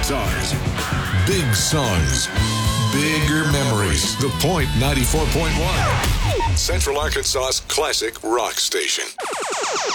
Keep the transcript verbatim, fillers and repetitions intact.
guitars. Big songs. Bigger memories. The Point ninety-four point one. Central Arkansas's classic rock station.